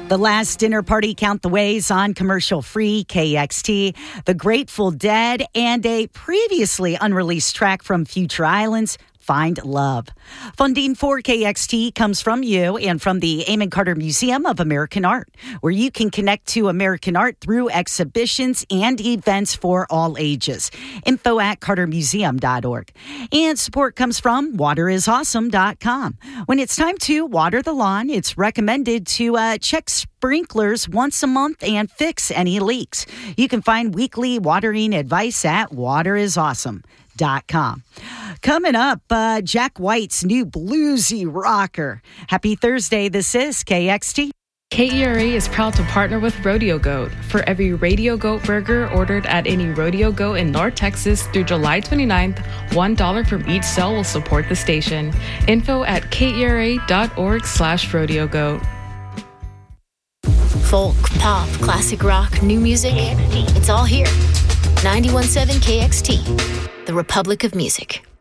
The Last Dinner Party, Count the Ways on commercial-free KXT, The Grateful Dead, and a previously unreleased track from Future Islands, Find Love. Funding for KXT comes from you and from the Amon Carter Museum of American Art, where you can connect to American art through exhibitions and events for all ages. Info at cartermuseum.org. And support comes from waterisawesome.com. When it's time to water the lawn, it's recommended to check sprinklers once a month and fix any leaks. You can find weekly watering advice at waterisawesome.com. Coming up, Jack White's new bluesy rocker. Happy Thursday. This is KXT. KERA is proud to partner with Rodeo Goat. For every Radio Goat burger ordered at any Rodeo Goat in North Texas through July 29th, $1 from each sale will support the station. Info at kera.org/Rodeo Goat. Folk, pop, classic rock, new music. It's all here. 91.7 KXT, the Republic of Music.